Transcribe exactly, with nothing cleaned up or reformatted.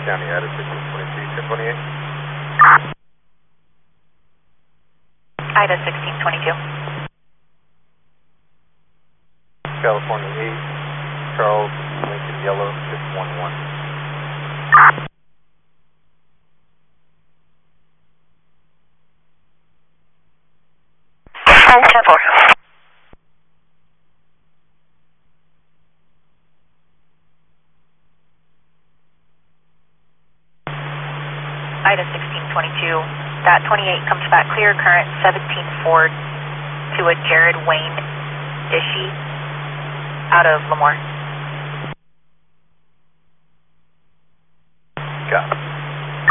County, Ida sixteen twenty-two, ten twenty-eight. Ida sixteen twenty-two. California eight, Charles, Lincoln Yellow, six one one. ten four. Ida sixteen twenty-two. That twenty-eight comes back clear, current seventeen Ford to a Jared Wayne Ishii out of Lemoore.